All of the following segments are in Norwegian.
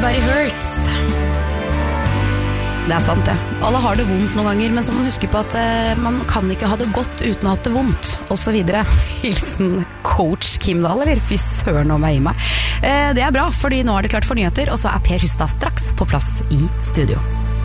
Everybody hurts. Det sant det. Alle har det vondt noen ganger, men så må man huske på at man kan ikke ha det godt uten å ha det vondt, og så videre. Hilsen coach Kim Dahl, eller fy søren om meg i meg. Det bra, fordi nå det klart for nyheter, og så Per Hustad straks på plass i studio.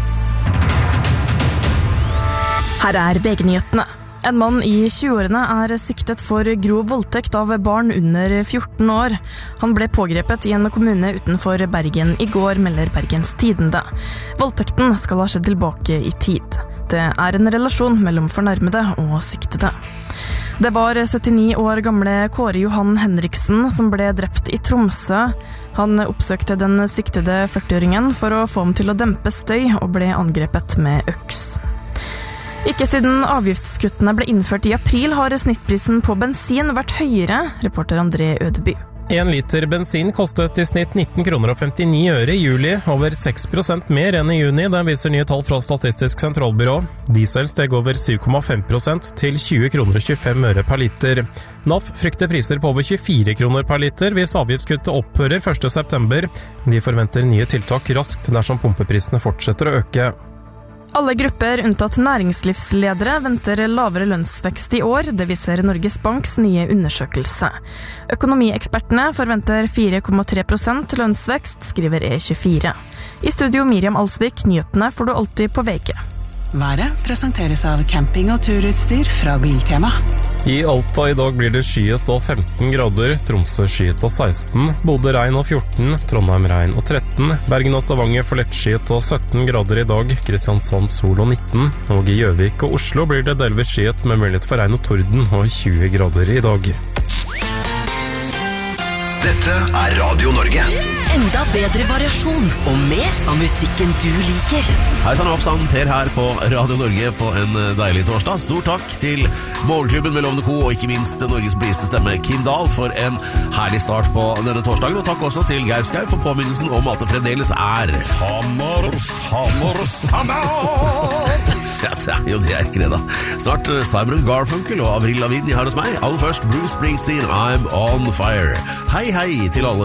Her VG-nyhetene. En mann i 20-årene siktet for grov voldtekt av barn under 14 år. Han ble pågrepet i en kommune utenfor Bergen i går, melder Bergens Tidende. Voldtekten skal ha skjedd tilbake i tid. Det en relasjon mellom fornærmede og siktede. Det var 79 år gamle Kåre Johan Henriksen som ble drept i Tromsø. Han oppsøkte den siktede 40-åringen for å få ham til å dempe støy og ble angrepet med øks. Ikke siden avgiftskuttene ble innført i april har snittprisen på bensin vært høyere, reporter André Ødeby. 1 liter bensin kostet i snitt 19,59 kroner i juli, over 6% mer enn i juni, det viser nye tall fra Statistisk sentralbyrå. Diesel steg over 7,5% til 20,25 kroner per liter. NAF frykter priser på over 24 kroner per liter hvis avgiftskuttet opphører 1. september. De forventer nye tiltak raskt dersom pumpeprisene fortsetter å øke. Alle grupper unntatt næringslivsledere venter lavere lønnsvekst i år, det viser Norges Banks nye undersøkelse. Økonomiekspertene forventer 4,3% lønnsvekst, skriver E24. I studio Miriam Alsvik, nyhetene får du alltid på VG. Været presenteres av camping- og turutstyr fra Biltema. I Alta i dag blir det skyet og 15 grader, Tromsø skyet og 16, Bodø regn og 14, Trondheim regn og 13, Bergen og Stavanger får lettskyet og 17 grader i dag, Kristiansand sol og 19, og i Gjøvik og Oslo blir det delvis skyet med mulighet for regn og torden og 20 grader i dag. Dette Radio Norge. Enda bedre variasjon og mer av musikken du liker. Hei sann og oppsann, Per her på Radio Norge på en deilig torsdag. Stor takk til Morgenklubben med Lovende Co og ikke minst Norges blideste stemme Kim Dahl for en herlig start på denne torsdagen. Og takk også til Geir Skau for påminnelsen om at det fremdeles Hammer! Ja, det ikke det da. Snart Simon Garfunkel og Avril Lavigne her hos meg. Aller først Bruce Springsteen, I'm on fire. Hei til alle